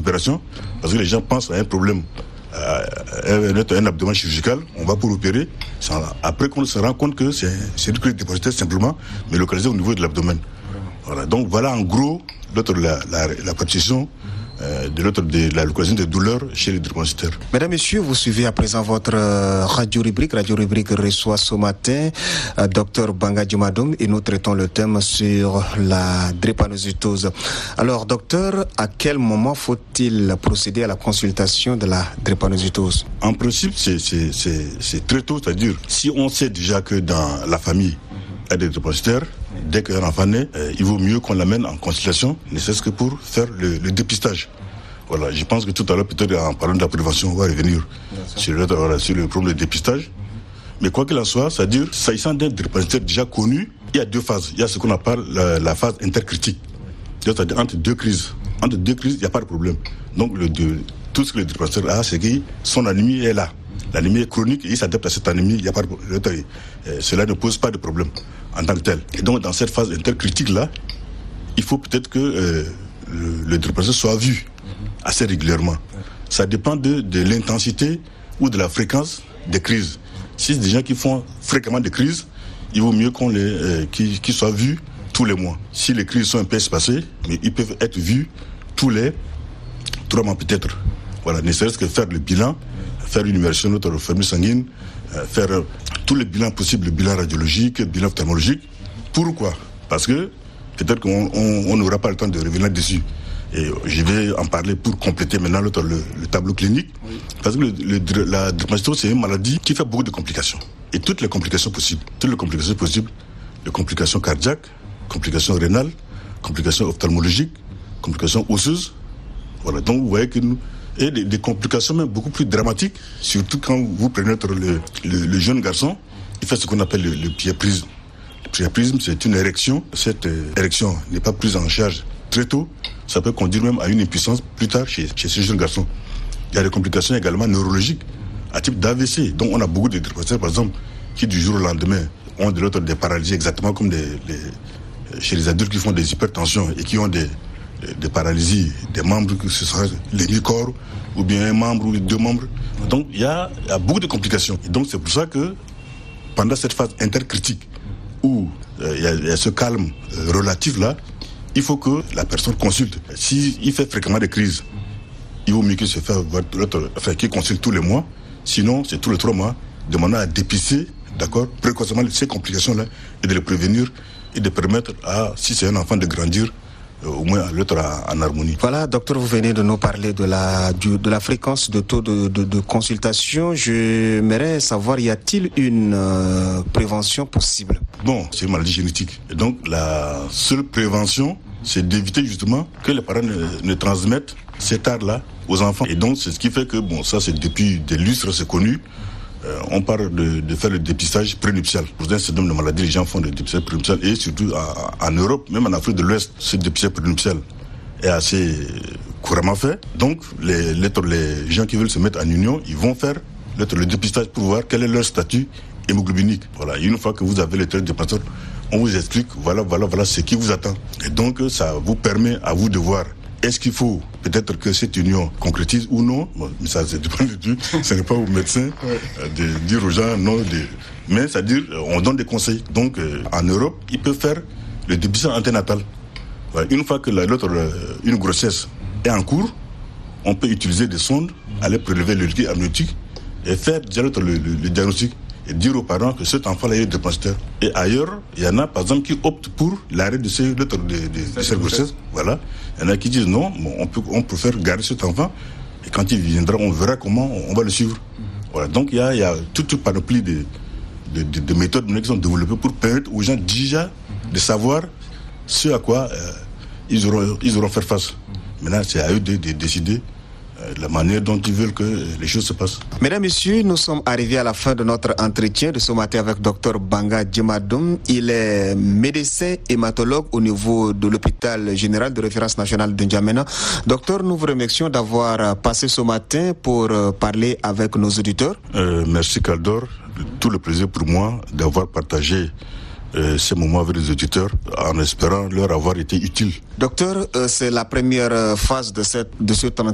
opération, parce que les gens pensent à un problème, un abdomen chirurgical, on va pour opérer. Après qu'on se rend compte que c'est une crise dépositaire simplement, mais localisée au niveau de l'abdomen. Voilà. Donc voilà en gros la partition de la localisation des douleurs chez les drépanocytaires. Mesdames, Messieurs, vous suivez à présent votre radio-rubrique. Radio-rubrique reçoit ce matin Dr Banga Djumadoum et nous traitons le thème sur la drépanocytose. Alors, docteur, à quel moment faut-il procéder à la consultation de la drépanocytose? En principe, c'est très tôt, c'est-à-dire si on sait déjà que dans la famille, il y a des drépanocytaires, dès qu'un enfant naît, il vaut mieux qu'on l'amène en consultation, ne serait-ce que pour faire le dépistage. Voilà, je pense que tout à l'heure, peut-être en parlant de la prévention, on va revenir sur le problème de dépistage. Mais quoi qu'il en soit, c'est-à-dire, s'agissant d'un drépanocytaire déjà connu, il y a deux phases. Il y a ce qu'on appelle la phase intercritique. C'est-à-dire entre deux crises. Entre deux crises, il n'y a pas de problème. Donc, tout ce que le drépanocytaire a, c'est que son anémie est là. L'anémie est chronique et il s'adapte à cette anémie. Il y a pas de, cela ne pose pas de problème en tant que tel. Et donc, dans cette phase intercritique-là, il faut peut-être que le drépanocytaire soit vu assez régulièrement. Ça dépend de l'intensité ou de la fréquence des crises. Si c'est des gens qui font fréquemment des crises, il vaut mieux qu'ils soient vus tous les mois. Si les crises sont un peu espacées, mais ils peuvent être vus tous les 3 mois peut-être. Voilà, ne serait-ce que faire le bilan, faire une immersion de notre famille sanguine, faire tous les bilans possibles, le bilan radiologique, le bilan ophtalmologique. Pourquoi? Parce que peut-être qu'on n'aura pas le temps de revenir là-dessus. Et je vais en parler pour compléter maintenant le tableau clinique. Oui. Parce que la drépanocytose, c'est une maladie qui fait beaucoup de complications. Et toutes les complications possibles, les complications cardiaques, complications rénales, complications ophtalmologiques, complications osseuses. Voilà, donc vous voyez que et des complications même beaucoup plus dramatiques, surtout quand vous prenez le jeune garçon, il fait ce qu'on appelle le priapisme. Le priapisme, c'est une érection. Cette érection n'est pas prise en charge très tôt. Ça peut conduire même à une impuissance plus tard chez ce jeune garçon. Il y a des complications également neurologiques, à type d'AVC. Donc on a beaucoup de drépanocytaires, par exemple, qui du jour au lendemain ont des paralysies, exactement comme chez les adultes qui font des hypertensions et qui ont des paralysies des membres, que ce soit les mi-corps, ou bien un membre ou 2 membres. Donc il y a beaucoup de complications. Et donc c'est pour ça que pendant cette phase intercritique, où il y a ce calme relatif là, il faut que la personne consulte. S'il fait fréquemment des crises, il vaut mieux qu'il se fasse qu'il consulte tous les mois. Sinon, c'est tous les 3 mois, demandant à dépister, d'accord, précocement ces complications-là et de les prévenir et de permettre si c'est un enfant, de grandir au moins l'autre en harmonie. Voilà, docteur, vous venez de nous parler de la fréquence de taux de consultation. J'aimerais savoir, y a-t-il une prévention possible? Bon, c'est une maladie génétique. Et donc, la seule prévention, c'est d'éviter justement que les parents ne transmettent cet art-là aux enfants. Et donc, c'est ce qui fait que, bon, ça c'est depuis des lustres, c'est connu. On parle de faire le dépistage prénuptial. Pour un certain nombre de maladies, les gens font le dépistage prénuptial et surtout en Europe, même en Afrique de l'Ouest, ce dépistage prénuptial est assez couramment fait. Donc, les gens qui veulent se mettre en union, ils vont faire le dépistage pour voir quel est leur statut hémoglobinique. Voilà. Une fois que vous avez les traits de passeport, on vous explique, voilà ce qui vous attend. Et donc, ça vous permet à vous de voir, est-ce qu'il faut peut-être que cette union concrétise ou non? Bon, mais ça dépend de Dieu. Ce n'est pas aux médecins de dire aux gens non. Mais c'est-à-dire, on donne des conseils. Donc, en Europe, ils peuvent faire le dépistage anténatal. Voilà. Une fois que une grossesse est en cours, on peut utiliser des sondes, aller prélever le liquide amniotique et faire déjà le diagnostic et dire aux parents que cet enfant-là est drépanocytaire. Et ailleurs, il y en a par exemple qui optent pour l'arrêt de cette grossesse. Voilà. Il y en a qui disent non, on préfère garder cet enfant et quand il viendra, on verra comment on va le suivre. Voilà. Donc il y a toute une panoplie de méthodes qui sont développées pour permettre aux gens déjà de savoir ce à quoi ils auront faire face. Maintenant, c'est à eux de décider la manière dont ils veulent que les choses se passent. Mesdames, Messieurs, nous sommes arrivés à la fin de notre entretien de ce matin avec Dr Banga Djumadoum. Il est médecin hématologue au niveau de l'hôpital général de référence nationale de N'Djamena. Docteur, nous vous remercions d'avoir passé ce matin pour parler avec nos auditeurs. Merci Kaldor. Tout le plaisir pour moi d'avoir partagé ces moments avec les auditeurs en espérant leur avoir été utile. Docteur, c'est la première phase de ce